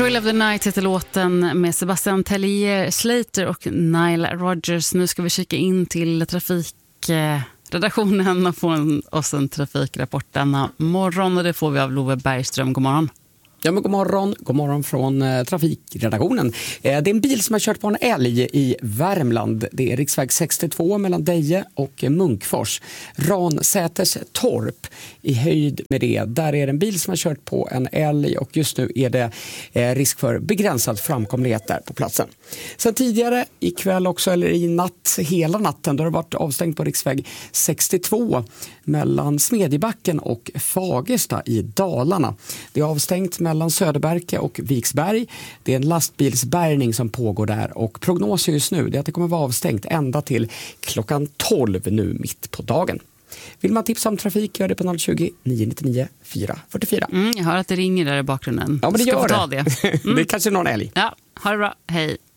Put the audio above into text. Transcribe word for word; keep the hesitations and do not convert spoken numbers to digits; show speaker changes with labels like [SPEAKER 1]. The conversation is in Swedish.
[SPEAKER 1] Thrill of the Night heter låten med Sebastian Tellier, Slater och Nile Rodgers. Nu ska vi kika in till trafikredaktionen och få oss en trafikrapport denna morgon. Och det får vi av Love Bergström. God morgon.
[SPEAKER 2] Ja, men god morgon. God morgon från eh, trafikredaktionen. Eh, det är en bil som har kört på en älg i Värmland. Det är riksväg sextiotvå mellan Deje och Munkfors. Ransäters torp i höjd med det. Där är det en bil som har kört på en älg och just nu är det eh, risk för begränsad framkomlighet där på platsen. Sen tidigare ikväll också, eller i natt, hela natten, då har det varit avstängt på riksväg sextiotvå mellan Smedjebacken och Fagersta i Dalarna. Det är avstängt mellan Söderberke och Viksberg. Det är en lastbilsbärgning som pågår där och prognosen just nu är att det kommer vara avstängt ända till klockan tolv nu mitt på dagen. Vill man tipsa om trafik, gör det på noll tjugo, nio nio nio, fyra fyra fyra.
[SPEAKER 1] Mm, jag hör att det ringer där i bakgrunden.
[SPEAKER 2] Ja, men det
[SPEAKER 1] Ska
[SPEAKER 2] gör
[SPEAKER 1] ta
[SPEAKER 2] det.
[SPEAKER 1] det. Mm.
[SPEAKER 2] Det är kanske någon älg.
[SPEAKER 1] Ja, ha det bra. Hej.